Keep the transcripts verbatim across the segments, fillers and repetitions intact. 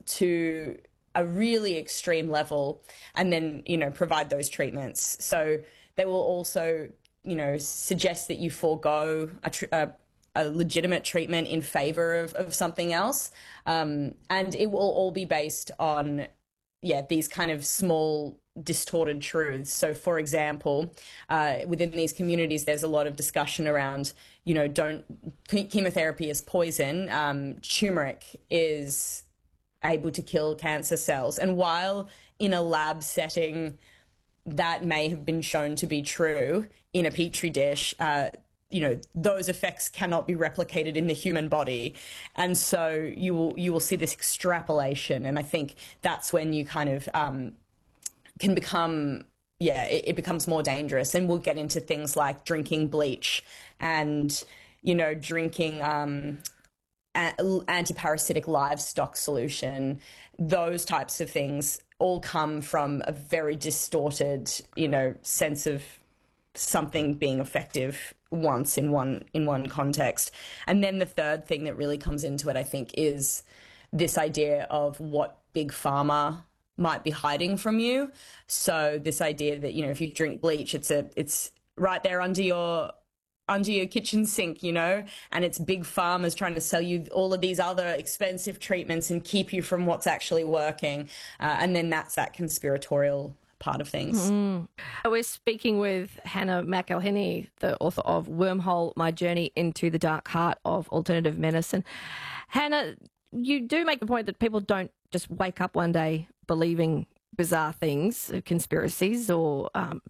to a really extreme level and then, you know, provide those treatments. So they will also, you know, suggest that you forego a, tr- a, a legitimate treatment in favor of, of something else. Um, and it will all be based on, yeah, these kind of small distorted truths. So, for example, uh, within these communities, there's a lot of discussion around, you know, don't chemotherapy is poison. Um, turmeric is able to kill cancer cells. And while in a lab setting that may have been shown to be true in a petri dish, uh, you know, those effects cannot be replicated in the human body. And so you will you will see this extrapolation. And I think that's when you kind of um, can become, yeah, it, it becomes more dangerous. And we'll get into things like drinking bleach and, you know, drinking um, antiparasitic livestock solution. Those types of things all come from a very distorted, you know, sense of something being effective once in one in one context. And then the third thing that really comes into it, I think, is this idea of what big pharma might be hiding from you. So this idea that, you know, if you drink bleach, it's a it's right there under your under your kitchen sink, you know, and it's big pharma's trying to sell you all of these other expensive treatments and keep you from what's actually working. Uh, and then that's that conspiratorial part of things. Mm. We're speaking with Hannah McElhinney, the author of Wormhole, My Journey into the Dark Heart of Alternative Medicine. Hannah, you do make the point that people don't just wake up one day believing bizarre things, conspiracies or um,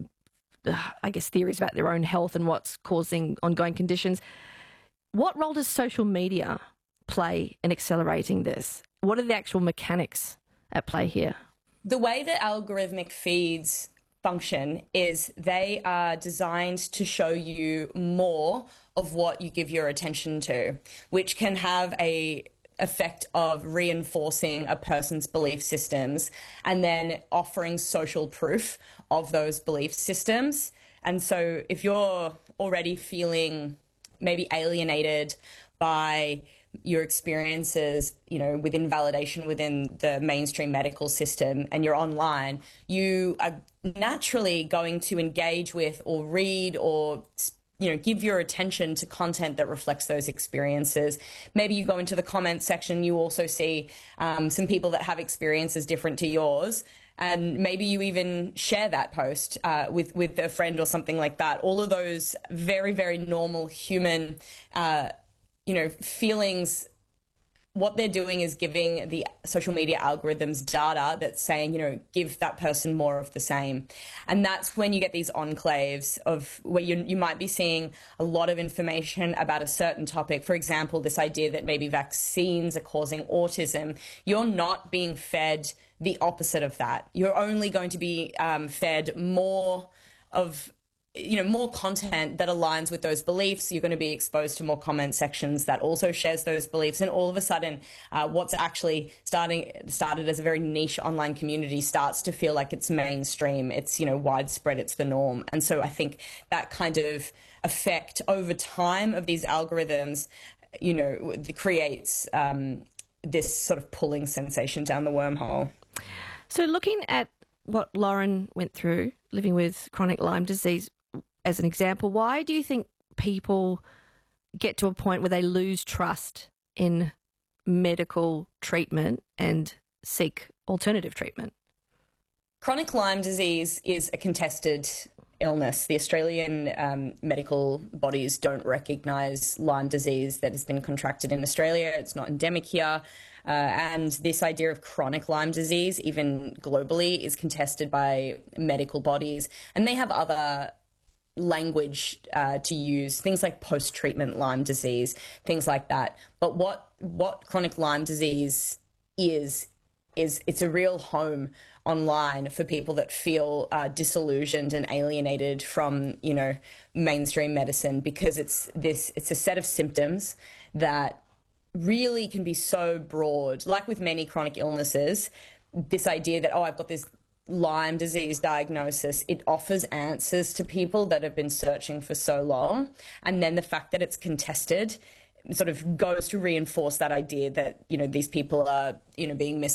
I guess, theories about their own health and what's causing ongoing conditions. What role does social media play in accelerating this? What are the actual mechanics at play here? The way that algorithmic feeds function is they are designed to show you more of what you give your attention to, which can have a effect of reinforcing a person's belief systems and then offering social proof of those belief systems. And so if you're already feeling maybe alienated by your experiences, you know, with invalidation within the mainstream medical system and you're online, you are naturally going to engage with or read or you know, give your attention to content that reflects those experiences. Maybe you go into the comments section, you also see um, some people that have experiences different to yours, and maybe you even share that post uh, with, with a friend or something like that. All of those very, very normal human, uh, you know, feelings. What they're doing is giving the social media algorithms data that's saying, you know, give that person more of the same. And that's when you get these enclaves of where you, you might be seeing a lot of information about a certain topic. For example, this idea that maybe vaccines are causing autism. You're not being fed the opposite of that. You're only going to be um, fed more of you know, more content that aligns with those beliefs. You're going to be exposed to more comment sections that also shares those beliefs. And all of a sudden, uh, what's actually starting started as a very niche online community starts to feel like it's mainstream. It's, you know, widespread. It's the norm. And so I think that kind of effect over time of these algorithms, you know, creates um, this sort of pulling sensation down the wormhole. So looking at what Lauren went through, living with chronic Lyme disease, as an example, why do you think people get to a point where they lose trust in medical treatment and seek alternative treatment? Chronic Lyme disease is a contested illness. The Australian um, medical bodies don't recognise Lyme disease that has been contracted in Australia. It's not endemic here. Uh, and this idea of chronic Lyme disease, even globally, is contested by medical bodies. And they have other language uh, to use, things like post-treatment Lyme disease, things like that. But what what chronic Lyme disease is, is it's a real home online for people that feel uh, disillusioned and alienated from, you know, mainstream medicine, because it's this it's a set of symptoms that really can be so broad. Like with many chronic illnesses, this idea that, oh, I've got this Lyme disease diagnosis, it offers answers to people that have been searching for so long. And then the fact that it's contested sort of goes to reinforce that idea that, you know, these people are, you know, being misled